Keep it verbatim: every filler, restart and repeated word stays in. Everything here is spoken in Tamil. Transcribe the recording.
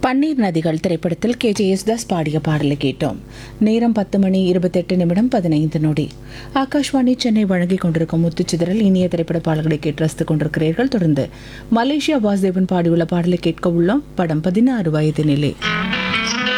பன்னீர் நதிகள் திரைப்படத்தில் கே ஜே யேசுதாஸ் பாடிய பாடலை கேட்டோம். நேரம் பத்து மணி இருபத்தெட்டு நிமிடம் பதினைந்து நொடி. ஆகாஷ்வாணி சென்னை வழங்கிக் கொண்டிருக்கும் முத்துச்சிதறல் இனிய திரைப்பட பாடல்களை கேட்டு ரசித்துக் கொண்டிருக்கிறீர்கள். தொடர்ந்து மலேசியா வாசுதேவன் பாடியுள்ள பாடலை கேட்க உள்ளோம். படம் பதினாறு வயதினிலே.